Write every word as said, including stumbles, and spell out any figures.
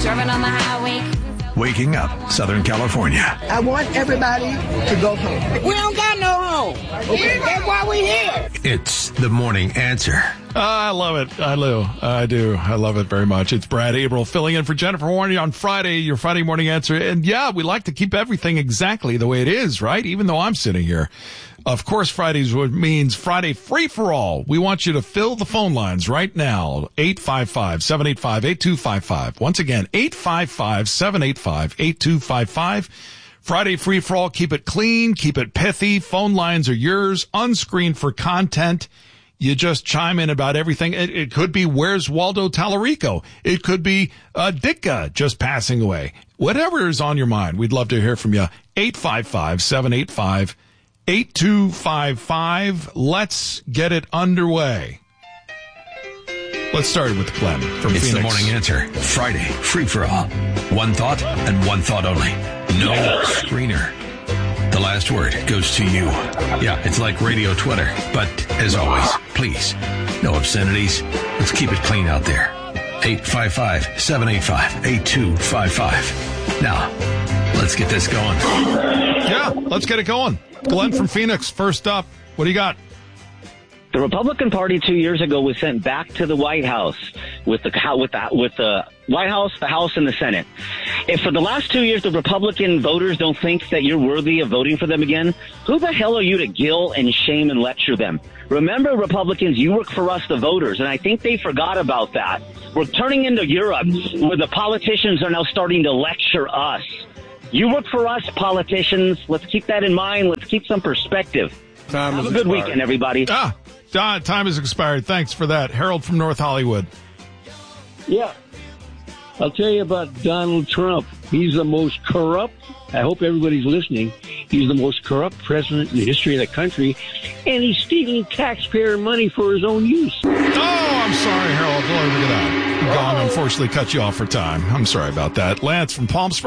Driving on the highway. Waking up Southern California. I want everybody to go home. We don't got no home. Okay, that's why we here. It's the Morning Answer. Uh, I love it. I do. I do. I love it very much. It's Brad Averill filling in for Jennifer Warney on Friday, your Friday morning answer. And yeah, we like to keep everything exactly the way it is, right? Even though I'm sitting here. Of course, Fridays means Friday free for all. We want you to fill the phone lines right now. eight five five, seven eight five, eight two five five. Once again, eight five five, seven eight five, eight two five five. Friday free for all. Keep it clean. Keep it pithy. Phone lines are yours. Unscreened for content. You just chime in about everything. It, it could be, where's Waldo Tallarico? It could be uh, Ditka just passing away. Whatever is on your mind, we'd love to hear from you. eight five five, seven eight five, eight two five five. Let's get it underway. Let's start with Glenn from it's Phoenix. It's the Morning Answer. Friday, free for all. One thought and one thought only. No screener. The last word goes to you. Yeah, it's like radio Twitter. But as always, please, no obscenities. Let's keep it clean out there. eight five five, seven eight five, eight two five five. Now, let's get this going. Yeah, let's get it going. Glenn from Phoenix, first up. What do you got? The Republican Party two years ago was sent back to the White House with the with the, with the White House, the House, and the Senate. If for the last two years the Republican voters don't think that you're worthy of voting for them again, who the hell are you to gill and shame and lecture them? Remember, Republicans, you work for us, the voters, and I think they forgot about that. We're turning into Europe, where the politicians are now starting to lecture us. You work for us, politicians. Let's keep that in mind. Let's keep some perspective. Time Have a is good expired. weekend, everybody. Ah, ah, time has expired. Thanks for that. Harold from North Hollywood. Yeah. I'll tell you about Donald Trump. He's the most corrupt. I hope everybody's listening. He's the most corrupt president in the history of the country, and he's stealing taxpayer money for his own use. Oh, I'm sorry, Harold. Look at that. I'm gone. Unfortunately, cut you off for time. I'm sorry about that. Lance from Palm Springs.